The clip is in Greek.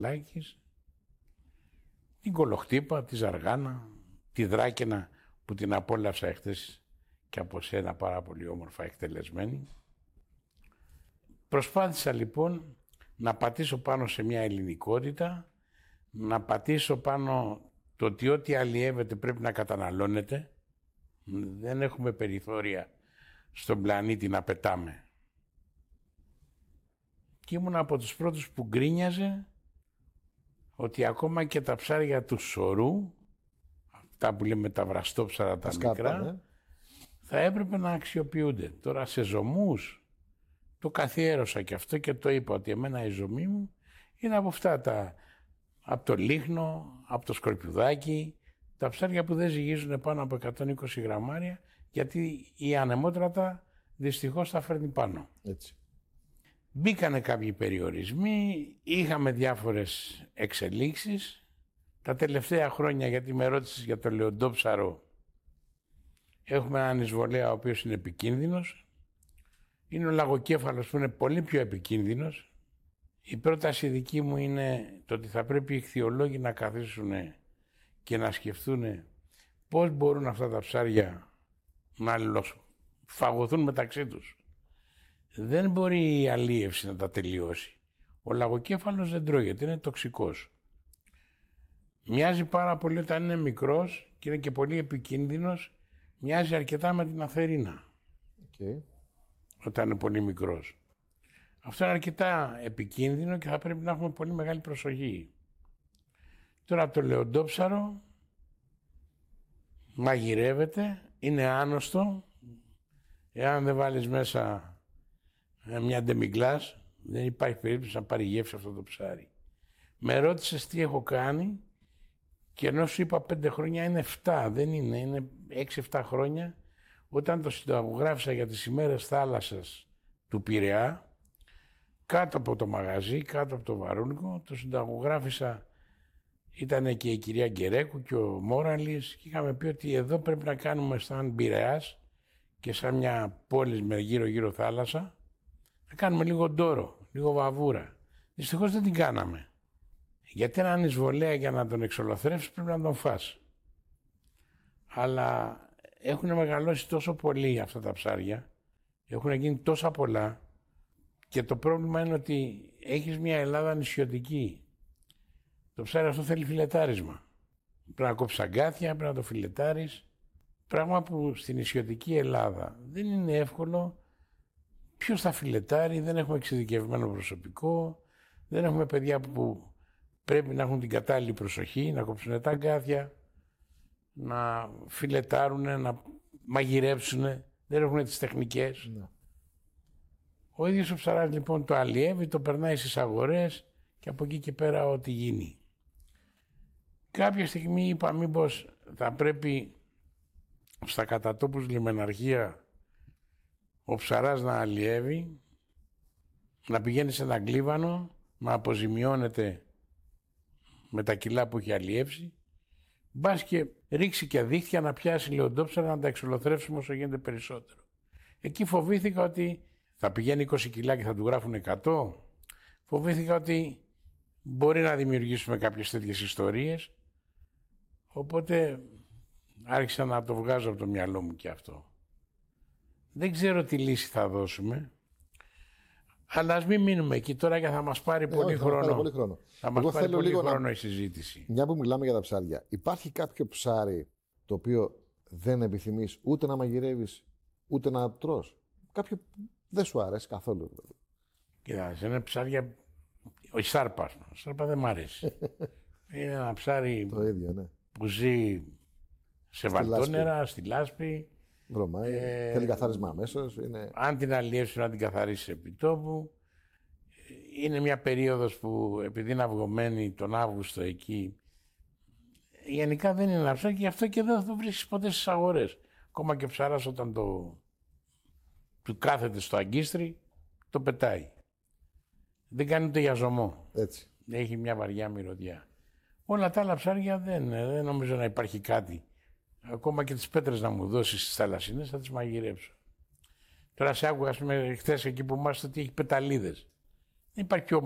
Λάκης, την κολοχτύπα, τη ζαργάνα, τη δράκαινα που την απόλαυσα εχθές και από σένα πάρα πολύ όμορφα εκτελεσμένη. Προσπάθησα λοιπόν να πατήσω πάνω σε μια ελληνικότητα, να πατήσω πάνω το ότι ό,τι αλλιεύεται πρέπει να καταναλώνεται. Δεν έχουμε περιθώρια στον πλανήτη να πετάμε. Και ήμουν από τους πρώτους που γκρίνιαζε ότι ακόμα και τα ψάρια του σωρού, αυτά που λέμε τα βραστόψαρα τα μικρά, θα έπρεπε να αξιοποιούνται. Τώρα σε ζωμούς το καθιέρωσα και αυτό και το είπα ότι εμένα η ζωμή μου είναι από αυτά από το λίχνο, από το σκορπιουδάκι, τα ψάρια που δεν ζυγίζουν πάνω από 120 γραμμάρια, γιατί η ανεμότρατα δυστυχώς τα φέρνει πάνω. Έτσι. Μπήκανε κάποιοι περιορισμοί, είχαμε διάφορες εξελίξεις. Τα τελευταία χρόνια, γιατί με ρώτησες για το λεοντόψαρο, έχουμε έναν εισβολέα ο οποίος είναι επικίνδυνος. Είναι ο λαγοκέφαλος που είναι πολύ πιο επικίνδυνος. Η πρόταση δική μου είναι το ότι θα πρέπει οι ιχθυολόγοι να καθίσουν και να σκεφτούν πώς μπορούν αυτά τα ψάρια να φαγωθούν μεταξύ τους. Δεν μπορεί η αλίευση να τα τελειώσει. Ο λαγοκέφαλος δεν τρώγεται, είναι τοξικός. Μοιάζει πάρα πολύ όταν είναι μικρός και είναι και πολύ επικίνδυνος. Μοιάζει αρκετά με την αθερίνα. Okay. Όταν είναι πολύ μικρός. Αυτό είναι αρκετά επικίνδυνο και θα πρέπει να έχουμε πολύ μεγάλη προσοχή. Τώρα το λεοντόψαρο μαγειρεύεται, είναι άνοστο. Εάν δεν βάλεις μέσα μια ντεμιγκλάς, δεν υπάρχει περίπτωση να πάρει γεύση αυτό το ψάρι. Με ρώτησες τι έχω κάνει και ενώ σου είπα 5 χρόνια είναι 7, δεν είναι, είναι 6-7 χρόνια. Όταν το συνταγογράφησα για τις ημέρες θάλασσας του Πειραιά, κάτω από το μαγαζί, κάτω από το Βαρούνικο, το συνταγογράφησα, ήταν και η κυρία Γκερέκου και ο Μόραλης και είχαμε πει ότι εδώ πρέπει να κάνουμε σαν Πειραιάς και σαν μια πόλη με γύρω-γύρω θάλασσα, να κάνουμε λίγο ντόρο, λίγο βαβούρα. Δυστυχώς δεν την κάναμε. Γιατί έναν εισβολέα για να τον εξολοθρεύσεις πρέπει να τον φας. Αλλά έχουν μεγαλώσει τόσο πολύ αυτά τα ψάρια, έχουν γίνει τόσα πολλά και το πρόβλημα είναι ότι έχεις μια Ελλάδα νησιωτική. Το ψάρι αυτό θέλει φιλετάρισμα. Πρέπει να κόψεις αγκάθια, πρέπει να το φιλετάρεις. Πράγμα που στην νησιωτική Ελλάδα δεν είναι εύκολο. Ποιος θα φιλετάρει, δεν έχουμε εξειδικευμένο προσωπικό, δεν έχουμε παιδιά που πρέπει να έχουν την κατάλληλη προσοχή, να κόψουν τα αγκάθια, να φιλετάρουν, να μαγειρέψουν, δεν έχουν τις τεχνικές. Ναι. Ο ίδιος ο ψαράς λοιπόν το αλλιεύει, το περνάει στις αγορές και από εκεί και πέρα ό,τι γίνει. Κάποια στιγμή είπα μήπως θα πρέπει στα κατατόπους λιμεναρχεία ο ψαράς να αλλιεύει, να πηγαίνει σε έναν κλίβανο, να αποζημιώνεται με τα κιλά που έχει αλλιεύσει, μπας και ρίξει και δίχτυα να πιάσει λεοντόψαρα να τα εξολοθρεύσουμε όσο γίνεται περισσότερο. Εκεί φοβήθηκα ότι θα πηγαίνει 20 κιλά και θα του γράφουν 100. Φοβήθηκα ότι μπορεί να δημιουργήσουμε κάποιες τέτοιες ιστορίες. Οπότε άρχισα να το βγάζω από το μυαλό μου και αυτό. Δεν ξέρω τι λύση θα δώσουμε. Αλλά ας μην μείνουμε εκεί τώρα και θα μας πάρει πολύ χρόνο. Θα μας πάρει πολύ χρόνο η συζήτηση. Μια που μιλάμε για τα ψάρια. Υπάρχει κάποιο ψάρι το οποίο δεν επιθυμείς ούτε να μαγειρεύεις ούτε να τρως? Κάποιο δεν σου αρέσει καθόλου? Κοιτάξτε, είναι ψάρια. Ο σάρπας. Ο σάρπα δεν μ' αρέσει. Είναι ένα ψάρι το ίδιο, ναι, που ζει σε βαλτόνερα, στη λάσπη. Βρωμάει, θέλει καθάρισμα αμέσως. Είναι... Αν την αλλιεύσει να την καθαρίσει επί τόπου. Είναι μια περίοδος που επειδή είναι αυγωμένη τον Αύγουστο εκεί, γενικά δεν είναι ένα ψάρι και γι' αυτό και δεν θα το βρίσκεις ποτέ στις αγορές. Ακόμα και ο ψαράς όταν του κάθεται στο αγκίστρι, το πετάει. Δεν κάνει ούτε για ζωμό. Έτσι. Έχει μια βαριά μυρωδιά. Όλα τα άλλα ψάρια δεν νομίζω να υπάρχει κάτι. Ακόμα και τις πέτρες να μου δώσεις στις θαλασσινές θα τις μαγειρέψω. Τώρα σε άκουγα χθες εκεί που είμαστε ότι έχει πεταλίδες. Δεν υπάρχει πιο